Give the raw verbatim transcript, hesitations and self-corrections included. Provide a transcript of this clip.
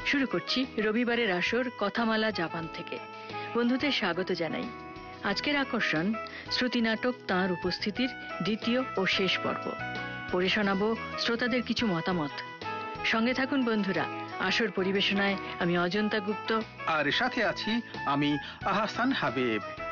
শুরু করছি রবিবারের আসর কথামালা জাপান থেকে। বন্ধুদের স্বাগত জানাই। আজকের আকর্ষণ শ্রুতি নাটক তাঁর উপস্থিতির দ্বিতীয় ও শেষ পর্ব। পড়ে শোনাবো শ্রোতাদের কিছু মতামত। সঙ্গে থাকুন বন্ধুরা। আসর পরিবেশনায় আমি অজন্তা গুপ্ত, আর সাথে আছি আমি আহসান হাবিব।